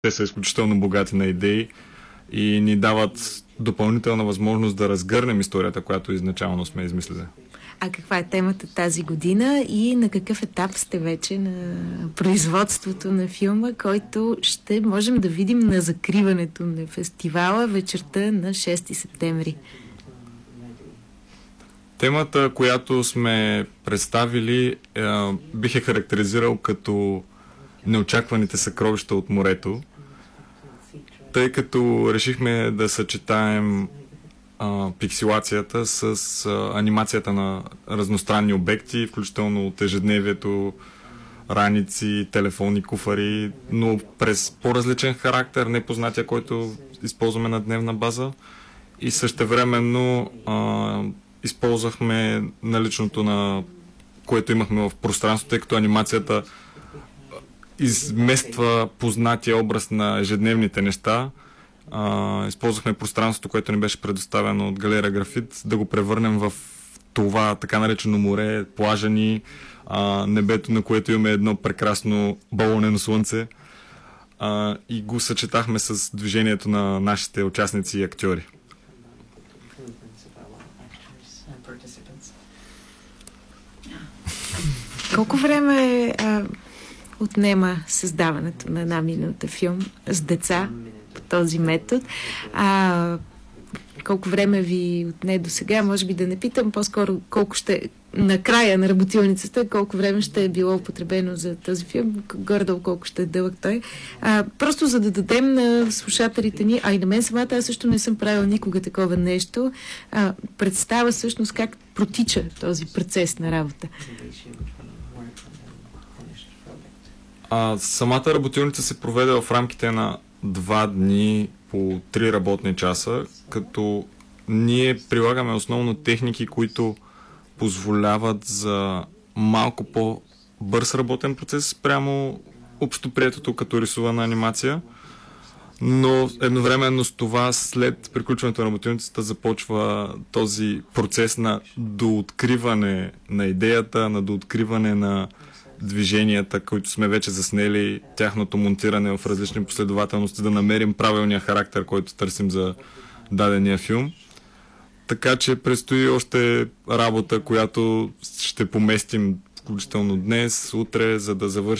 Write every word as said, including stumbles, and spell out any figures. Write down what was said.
Те са изключително богати на идеи и ни дават допълнителна възможност да разгърнем историята, която изначално сме измислили. А каква е темата тази година и на какъв етап сте вече на производството на филма, който ще можем да видим на закриването на фестивала вечерта на шести септември? Темата, която сме представили, е, бих я характеризирал като неочакваните съкровища от морето, тъй като решихме да съчетаем а, пикселацията с а, анимацията на разностранни обекти, включително от ежедневието, раници, телефони, куфари, но през по-различен характер, непознатия, който използваме на дневна база, и същевременно а, използвахме наличното на което имахме в пространството, тъй като анимацията измества познатия образ на ежедневните неща. А, използвахме пространството, което ни беше предоставено от Галерия Графит, да го превърнем в това така наречено море, плажа ни, а, небето, на което имаме едно прекрасно балонено слънце, а, и го съчетахме с движението на нашите участници и актьори. Колко време а, отнема създаването на една минута филм с деца по този метод? А, колко време ви отне до сега? Може би да не питам, по-скоро колко ще на края на работилницата, колко време ще е било употребено за този филм, горе-долу колко ще е дълъг той. А, просто за да дадем на слушателите ни, а и на мен самата, аз също не съм правила никога такова нещо, а, представа всъщност как протича този процес на работа. А, самата работилница се проведе в рамките на два дни по три работни часа, като ние прилагаме основно техники, които позволяват за малко по-бърз работен процес спрямо общоприетото като рисувана анимация, но едновременно с това след приключването на работилницата започва този процес на дооткриване на идеята, на дооткриване на движенията, които сме вече заснели, тяхното монтиране в различни последователности, да намерим правилния характер, който търсим за дадения филм. Така че предстои още работа, която ще поместим включително днес, утре, за да завършим